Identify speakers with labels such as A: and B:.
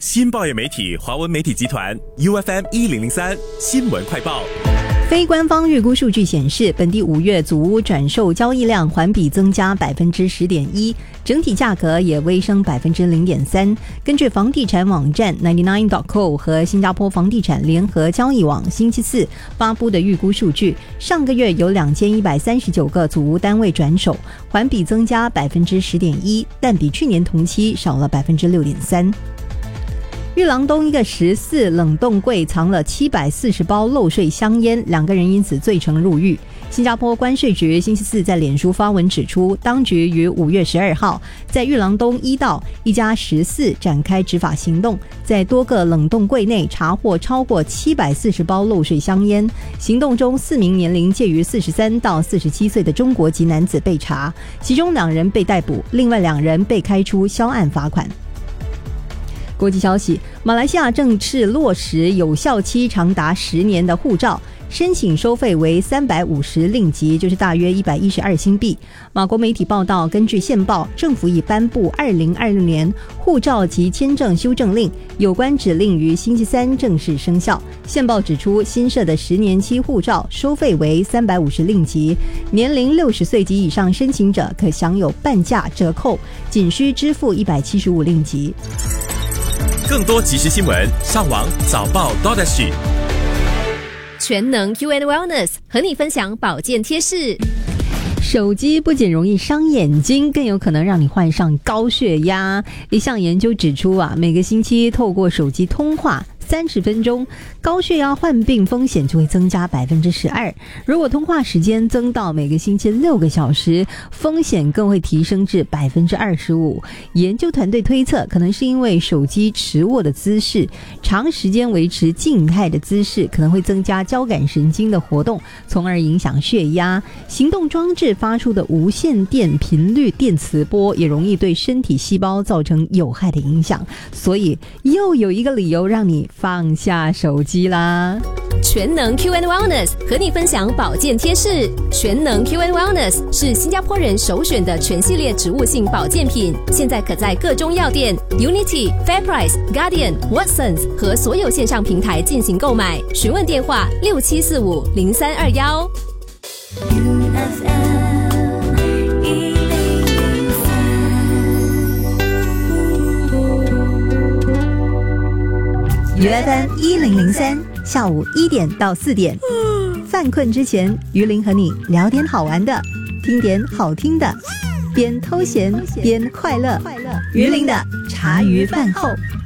A: 新报业媒体华文媒体集团 UFM 1003新闻快报。
B: 非官方预估数据显示，本地5月祖屋转售交易量环比增加 10.1%， 整体价格也微升 0.3%。根据房地产网站 99.co 和新加坡房地产联合交易网星期四发布的预估数据，上个月有2139个祖屋单位转手，环比增加 10.1%， 但比去年同期少了 6.3%。裕廊东一个14冷冻柜藏了740包漏税香烟，2个人因此罪成入狱。新加坡关税局星期四在脸书发文指出，当局于5月12号在裕廊东1道一家14展开执法行动，在多个冷冻柜内查获超过740包漏税香烟。行动中4名年龄介于43到47岁的中国籍男子被查，其中2人被逮捕，另外2人被开出销案罚款。国际消息，马来西亚正式落实有效期长达10年的护照，申请收费为350令吉，就是大约112新币。马国媒体报道，根据宪报，政府已颁布2026年护照及签证修正令，有关指令于星期三正式生效。宪报指出，新设的10年期护照收费为350令吉，年龄60岁及以上申请者可享有半价折扣，仅需支付175令吉。
A: 更多即时新闻，上网早报 .SG。
C: 全能 Q&Wellness 和你分享保健贴士。
B: 手机不仅容易伤眼睛，更有可能让你患上高血压。一项研究指出每个星期透过手机通话30分钟，高血压患病风险就会增加 12%。 如果通话时间增到每个星期6个小时，风险更会提升至 25%。 研究团队推测，可能是因为手机持握的姿势，长时间维持静态的姿势可能会增加交感神经的活动，从而影响血压。行动装置发出的无线电频率电磁波也容易对身体细胞造成有害的影响，所以又有一个理由让你放下手机啦。
C: 全能 Q&Wellness 和你分享保健贴士。全能 Q&Wellness 是新加坡人首选的全系列植物性保健品，现在可在各中药店 Unity、Fairprice、Guardian、Watsons 和所有线上平台进行购买。询问电话67450321。
B: UFM 1003下午1点到4点，犯困之前，于林和你聊点好玩的，听点好听的，边偷闲边快乐。于林的茶余饭后。